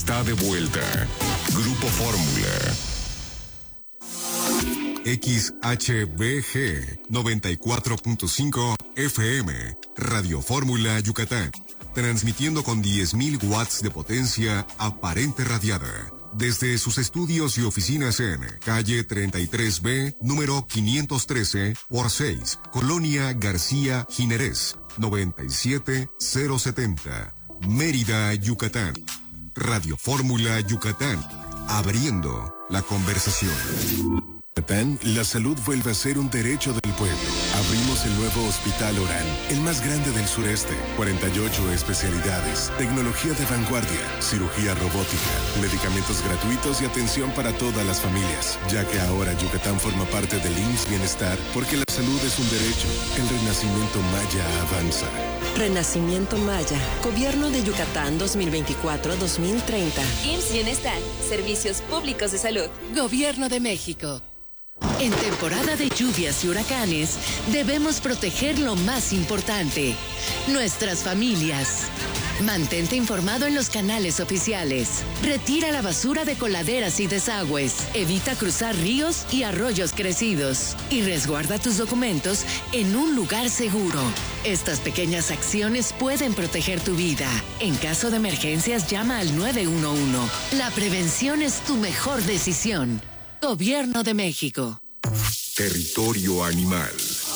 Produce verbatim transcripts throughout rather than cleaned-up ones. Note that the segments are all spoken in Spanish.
está de vuelta. Grupo Fórmula. X H B G noventa y cuatro punto cinco F M, Radio Fórmula Yucatán, transmitiendo con diez mil watts de potencia aparente radiada, desde sus estudios y oficinas en calle treinta y tres B, número quinientos trece por seis, Colonia García Jiménez, noventa y siete mil setenta, Mérida, Yucatán. Radio Fórmula Yucatán, abriendo la conversación. Yucatán, la salud vuelve a ser un derecho del pueblo. Abrimos el nuevo Hospital Orán, el más grande del sureste. cuarenta y ocho especialidades, tecnología de vanguardia, cirugía robótica, medicamentos gratuitos y atención para todas las familias. Ya que ahora Yucatán forma parte del I M S S Bienestar, porque la salud es un derecho. El renacimiento maya avanza. Renacimiento Maya, Gobierno de Yucatán dos mil veinticuatro a dos mil treinta. I M S S Bienestar, Servicios Públicos de Salud. Gobierno de México. En temporada de lluvias y huracanes, debemos proteger lo más importante, nuestras familias. Mantente informado en los canales oficiales. Retira la basura de coladeras y desagües. Evita cruzar ríos y arroyos crecidos. Y resguarda tus documentos en un lugar seguro. Estas pequeñas acciones pueden proteger tu vida. En caso de emergencias, llama al nueve uno uno. La prevención es tu mejor decisión. Gobierno de México. Territorio animal.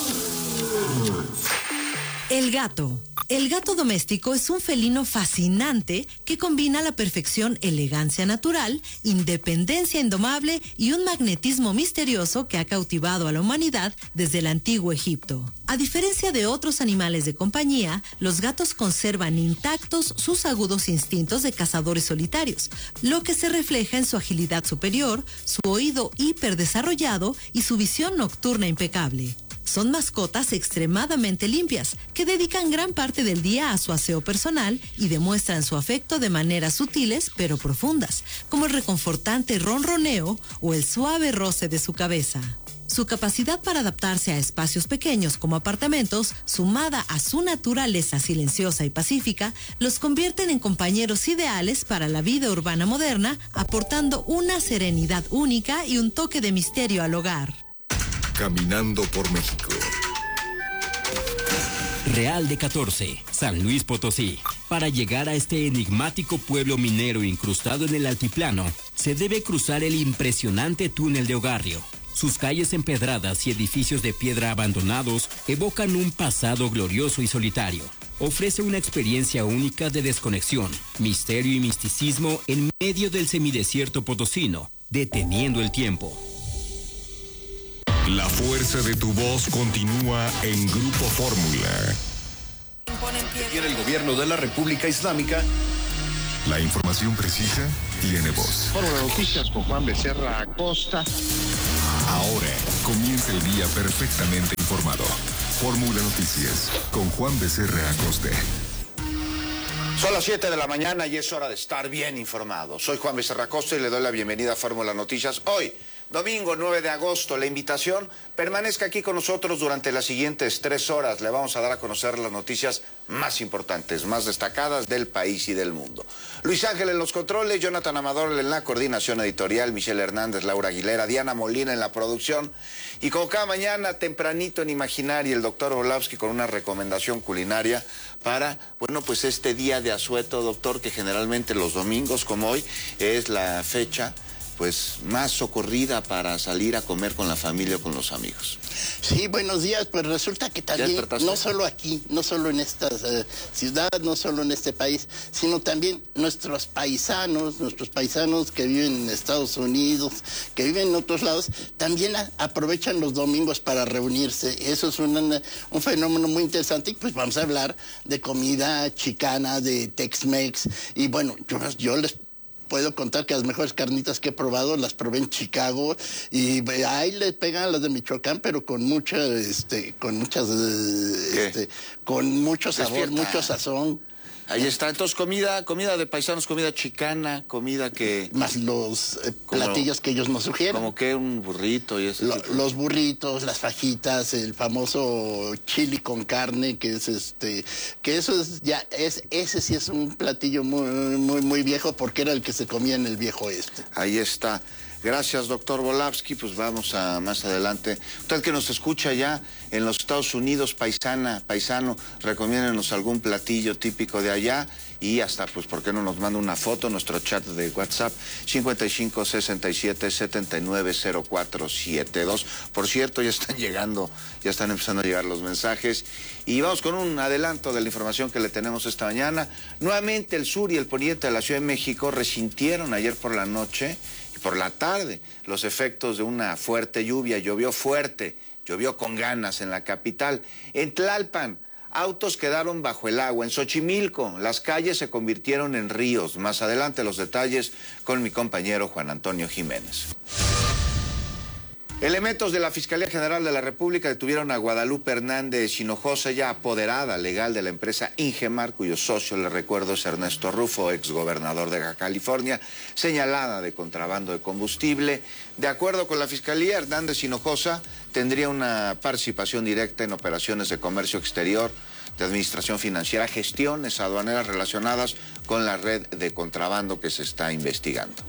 El gato. El gato doméstico es un felino fascinante que combina a la perfección elegancia natural, independencia indomable y un magnetismo misterioso que ha cautivado a la humanidad desde el antiguo Egipto. A diferencia de otros animales de compañía, los gatos conservan intactos sus agudos instintos de cazadores solitarios, lo que se refleja en su agilidad superior, su oído hiperdesarrollado y su visión nocturna impecable. Son mascotas extremadamente limpias, que dedican gran parte del día a su aseo personal y demuestran su afecto de maneras sutiles pero profundas, como el reconfortante ronroneo o el suave roce de su cabeza. Su capacidad para adaptarse a espacios pequeños como apartamentos, sumada a su naturaleza silenciosa y pacífica, los convierten en compañeros ideales para la vida urbana moderna, aportando una serenidad única y un toque de misterio al hogar. Caminando por México. Real de catorce, San Luis Potosí. Para llegar a este enigmático pueblo minero incrustado en el altiplano, se debe cruzar el impresionante túnel de Ogarrio. Sus calles empedradas y edificios de piedra abandonados evocan un pasado glorioso y solitario. Ofrece una experiencia única de desconexión, misterio y misticismo en medio del semidesierto potosino, deteniendo el tiempo. La fuerza de tu voz continúa en Grupo Fórmula. Tiene el gobierno de la República Islámica. La información precisa tiene voz. Fórmula Noticias con Juan Becerra Acosta. Ahora comienza el día perfectamente informado. Fórmula Noticias con Juan Becerra Acosta. Son las siete de la mañana y es hora de estar bien informado. Soy Juan Becerra Acosta y le doy la bienvenida a Fórmula Noticias. Hoy, domingo nueve de agosto, la invitación, permanezca aquí con nosotros durante las siguientes tres horas. Le vamos a dar a conocer las noticias más importantes, más destacadas del país y del mundo. Luis Ángel en los controles, Jonathan Amador en la coordinación editorial, Michelle Hernández, Laura Aguilera, Diana Molina en la producción. Y como cada mañana, tempranito en Imaginaria, el doctor Volavsky con una recomendación culinaria para, bueno, pues este día de asueto, doctor, que generalmente los domingos como hoy es la fecha pues más socorrida para salir a comer con la familia o con los amigos. Sí, buenos días. Pues resulta que también, no solo aquí, no solo en esta uh, ciudad, no solo en este país, sino también nuestros paisanos, nuestros paisanos que viven en Estados Unidos, que viven en otros lados, también a, aprovechan los domingos para reunirse. Eso es una, un fenómeno muy interesante y pues vamos a hablar de comida chicana, de Tex-Mex. Y bueno, yo, yo les puedo contar que las mejores carnitas que he probado las probé en Chicago y ahí le pegan a las de Michoacán, pero con mucha, este, con muchas, este, con mucho sabor, mucho sazón. Ahí está, entonces comida, comida de paisanos, comida chicana, comida que... Más los eh, platillos que ellos nos sugieren. Como que un burrito y eso. Lo, los burritos, las fajitas, el famoso chili con carne, que es este, que eso es ya, es, ese sí es un platillo muy, muy, muy viejo, porque era el que se comía en el viejo este. Ahí está. Gracias, doctor Volavsky. Pues vamos a más adelante. Usted que nos escucha ya en los Estados Unidos, paisana, paisano, recomiéndenos algún platillo típico de allá y hasta, pues, ¿por qué no nos manda una foto? Nuestro chat de WhatsApp, cincuenta y cinco, sesenta y siete, setenta y nueve, cero cuatro siete dos. Por cierto, ya están llegando, ya están empezando a llegar los mensajes. Y vamos con un adelanto de la información que le tenemos esta mañana. Nuevamente el sur y el poniente de la Ciudad de México resintieron ayer por la noche por la tarde los efectos de una fuerte lluvia. Llovió fuerte, llovió con ganas en la capital. En Tlalpan, autos quedaron bajo el agua. En Xochimilco, las calles se convirtieron en ríos. Más adelante los detalles con mi compañero Juan Antonio Jiménez. Elementos de la Fiscalía General de la República detuvieron a Guadalupe Hernández Hinojosa, ya apoderada legal de la empresa Ingemar, cuyo socio, le recuerdo, es Ernesto Rufo, exgobernador de Baja California, señalada de contrabando de combustible. De acuerdo con la Fiscalía, Hernández Hinojosa tendría una participación directa en operaciones de comercio exterior, de administración financiera, gestiones aduaneras relacionadas con la red de contrabando que se está investigando.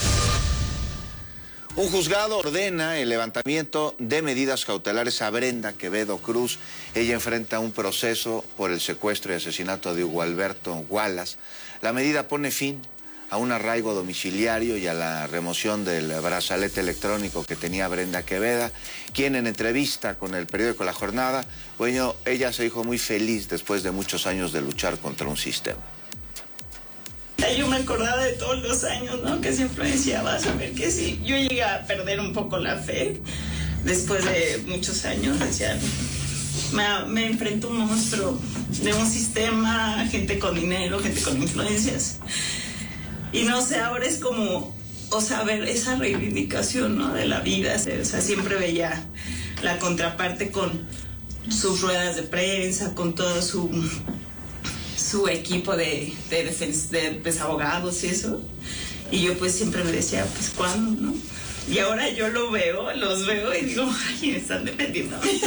Un juzgado ordena el levantamiento de medidas cautelares a Brenda Quevedo Cruz. Ella enfrenta un proceso por el secuestro y asesinato de Hugo Alberto Wallace. La medida pone fin a un arraigo domiciliario y a la remoción del brazalete electrónico que tenía Brenda Quevedo, quien en entrevista con el periódico La Jornada, bueno, ella se dijo muy feliz después de muchos años de luchar contra un sistema. Yo me acordaba de todos los años, ¿no? Que siempre decía, vas a ver que sí. Yo llegué a perder un poco la fe después de muchos años. Decía, me, me enfrento a un monstruo de un sistema, gente con dinero, gente con influencias. Y no sé, ahora es como, o sea, ver esa reivindicación, ¿no? De la vida. O sea, siempre veía la contraparte con sus ruedas de prensa, con todo su... su equipo de, de, defens, de desabogados y eso, y yo pues siempre me decía, pues ¿cuándo, no? Y ahora yo lo veo, los veo y digo, ay, me están defendiendo a mí.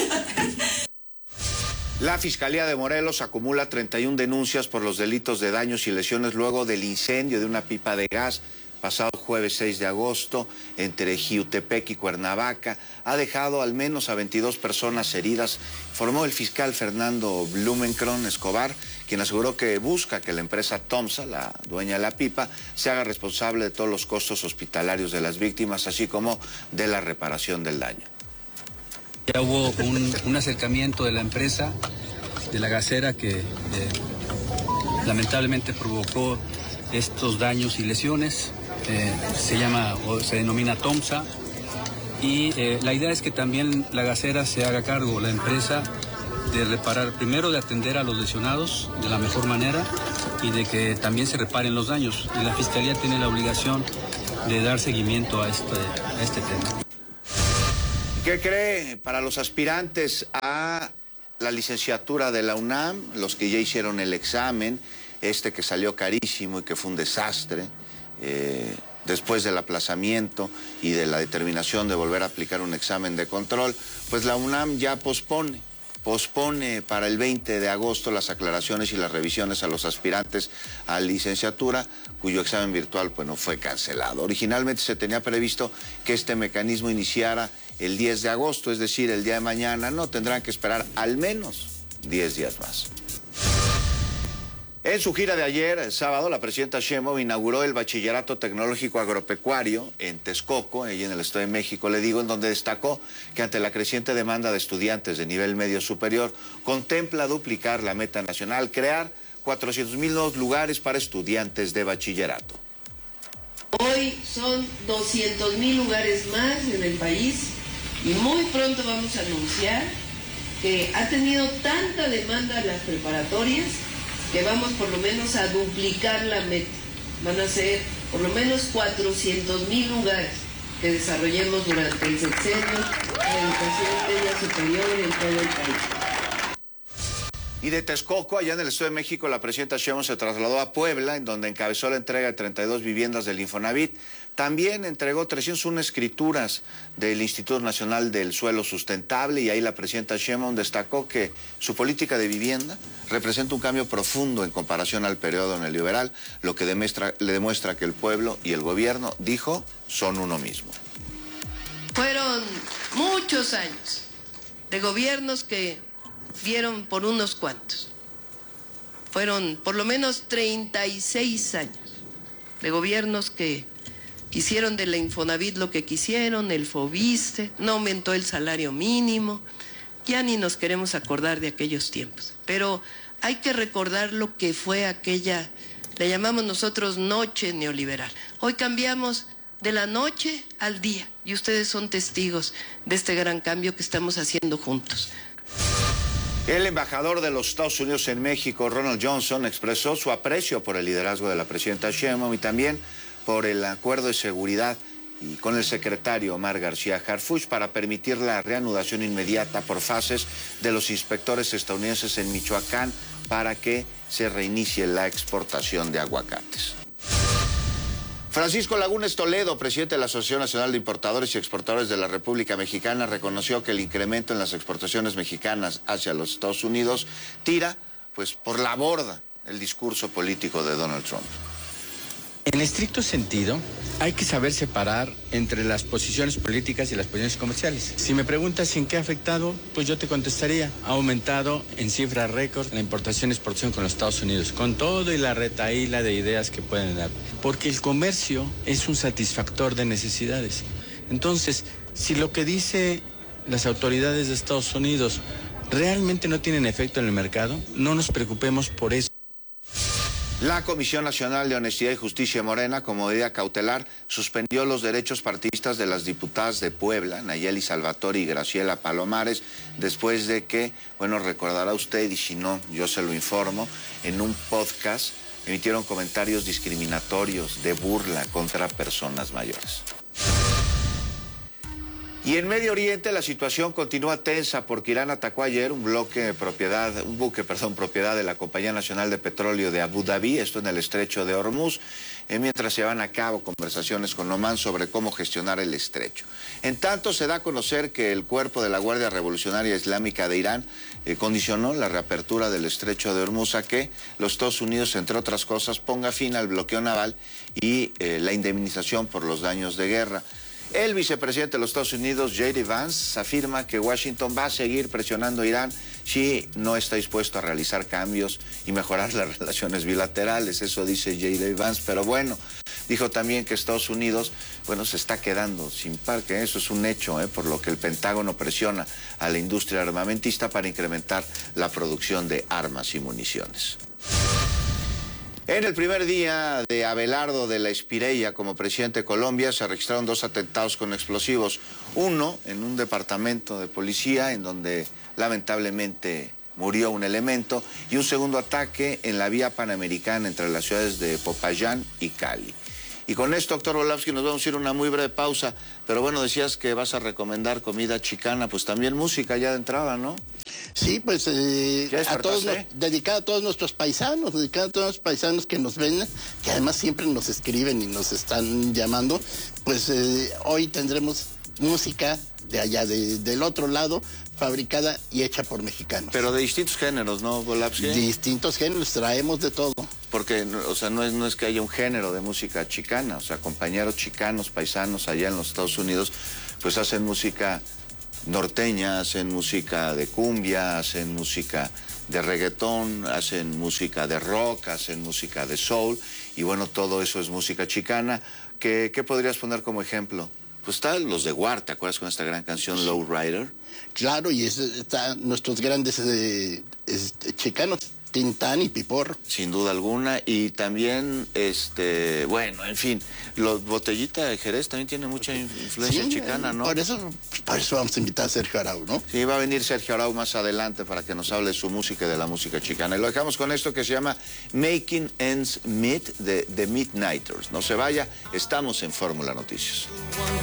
La Fiscalía de Morelos acumula treinta y una denuncias por los delitos de daños y lesiones luego del incendio de una pipa de gas pasado jueves seis de agosto entre Jiutepec y Cuernavaca. Ha dejado al menos a veintidós personas heridas, informó el fiscal Fernando Blumenkron Escobar, quien aseguró que busca que la empresa Tomsa, la dueña de la pipa, se haga responsable de todos los costos hospitalarios de las víctimas, así como de la reparación del daño. Ya hubo un, un acercamiento de la empresa, de la gasera, que eh, lamentablemente provocó estos daños y lesiones. Eh, se llama o se denomina Tomsa, y eh, la idea es que también la gasera se haga cargo, la empresa, de reparar, primero de atender a los lesionados de la mejor manera y de que también se reparen los daños. Y la Fiscalía tiene la obligación de dar seguimiento a este, a este tema. ¿Qué cree? Para los aspirantes a la licenciatura de la UNAM, los que ya hicieron el examen, este que salió carísimo y que fue un desastre, eh, después del aplazamiento y de la determinación de volver a aplicar un examen de control, pues la UNAM ya pospone. pospone para el veinte de agosto las aclaraciones y las revisiones a los aspirantes a licenciatura, cuyo examen virtual pues no fue cancelado. Originalmente se tenía previsto que este mecanismo iniciara el diez de agosto, es decir, el día de mañana. No, tendrán que esperar al menos diez días más. En su gira de ayer, el sábado, la presidenta Sheinbaum inauguró el Bachillerato Tecnológico Agropecuario en Texcoco, allí en el Estado de México, le digo, en donde destacó que ante la creciente demanda de estudiantes de nivel medio superior, contempla duplicar la meta nacional, crear cuatrocientos mil nuevos lugares para estudiantes de bachillerato. Hoy son doscientos mil lugares más en el país y muy pronto vamos a anunciar que ha tenido tanta demanda las preparatorias que vamos por lo menos a duplicar la meta. Van a ser por lo menos cuatrocientos mil lugares que desarrollemos durante el sexenio de educación media superior en todo el país. Y de Texcoco, allá en el Estado de México, la presidenta Sheinbaum se trasladó a Puebla, en donde encabezó la entrega de treinta y dos viviendas del Infonavit. También entregó trescientas una escrituras del Instituto Nacional del Suelo Sustentable, y ahí la presidenta Sheinbaum destacó que su política de vivienda representa un cambio profundo en comparación al periodo neoliberal, lo que demuestra, le demuestra que el pueblo y el gobierno, dijo, son uno mismo. Fueron muchos años de gobiernos que vieron por unos cuantos. Fueron por lo menos treinta y seis años de gobiernos que hicieron de la Infonavit lo que quisieron, el Fobiste, no aumentó el salario mínimo, ya ni nos queremos acordar de aquellos tiempos. Pero hay que recordar lo que fue aquella, le llamamos nosotros noche neoliberal. Hoy cambiamos de la noche al día y ustedes son testigos de este gran cambio que estamos haciendo juntos. El embajador de los Estados Unidos en México, Ronald Johnson, expresó su aprecio por el liderazgo de la presidenta Sheinbaum y también por el acuerdo de seguridad y con el secretario Omar García Harfuch para permitir la reanudación inmediata por fases de los inspectores estadounidenses en Michoacán para que se reinicie la exportación de aguacates. Francisco Lagunes Toledo, presidente de la Asociación Nacional de Importadores y Exportadores de la República Mexicana, reconoció que el incremento en las exportaciones mexicanas hacia los Estados Unidos tira, pues, por la borda el discurso político de Donald Trump. En estricto sentido, hay que saber separar entre las posiciones políticas y las posiciones comerciales. Si me preguntas en qué ha afectado, pues yo te contestaría. Ha aumentado en cifras récord la importación y exportación con los Estados Unidos, con todo y la retahíla de ideas que pueden dar. Porque el comercio es un satisfactor de necesidades. Entonces, si lo que dice las autoridades de Estados Unidos realmente no tienen efecto en el mercado, no nos preocupemos por eso. La Comisión Nacional de Honestidad y Justicia Morena, como medida cautelar, suspendió los derechos partidistas de las diputadas de Puebla, Nayeli Salvatore y Graciela Palomares, después de que, bueno, recordará usted, y si no, yo se lo informo, en un podcast emitieron comentarios discriminatorios de burla contra personas mayores. Y en Medio Oriente la situación continúa tensa porque Irán atacó ayer un bloque de propiedad, un buque, perdón, propiedad de la Compañía Nacional de Petróleo de Abu Dhabi, esto en el estrecho de Hormuz, eh, mientras se van a cabo conversaciones con Omán sobre cómo gestionar el estrecho. En tanto, se da a conocer que el cuerpo de la Guardia Revolucionaria Islámica de Irán eh, condicionó la reapertura del estrecho de Hormuz a que los Estados Unidos, entre otras cosas, ponga fin al bloqueo naval y eh, la indemnización por los daños de guerra. El vicepresidente de los Estados Unidos, J D Vance, afirma que Washington va a seguir presionando a Irán si no está dispuesto a realizar cambios y mejorar las relaciones bilaterales. Eso dice J D Vance, pero bueno, dijo también que Estados Unidos, bueno, se está quedando sin parque. Eso es un hecho, ¿eh? Por lo que el Pentágono presiona a la industria armamentista para incrementar la producción de armas y municiones. En el primer día de Abelardo de la Espireia como presidente de Colombia se registraron dos atentados con explosivos. Uno en un departamento de policía en donde lamentablemente murió un elemento y un segundo ataque en la vía panamericana entre las ciudades de Popayán y Cali. Y con esto, doctor Volavsky, nos vamos a ir a una muy breve pausa. Pero bueno, decías que vas a recomendar comida chicana, pues también música ya de entrada, ¿no? Sí, pues eh, a todos nos, dedicada a todos nuestros paisanos, dedicada a todos los paisanos que nos ven, que además siempre nos escriben y nos están llamando. Pues eh, hoy tendremos música de allá, de, del otro lado, fabricada y hecha por mexicanos. Pero de distintos géneros, ¿no, Volavsky? Distintos géneros, traemos de todo. Porque, o sea, no es, no es que haya un género de música chicana, o sea, compañeros chicanos, paisanos allá en los Estados Unidos, pues hacen música norteña, hacen música de cumbia, hacen música de reggaetón, hacen música de rock, hacen música de soul, y bueno, todo eso es música chicana. ¿Qué, qué podrías poner como ejemplo? Pues están los de War, ¿te acuerdas con esta gran canción Low Rider? Claro, y están nuestros grandes eh, este, chicanos, Tintán y Piporro. Sin duda alguna, y también, este, bueno, en fin, los Botellita de Jerez también tiene mucha influencia sí, chicana, ¿no? Por eso, por eso vamos a invitar a Sergio Arau, ¿no? Sí, va a venir Sergio Arau más adelante para que nos hable de su música y de la música chicana. Y lo dejamos con esto que se llama Making Ends Meet de The Midnighters. No se vaya, estamos en Fórmula Noticias.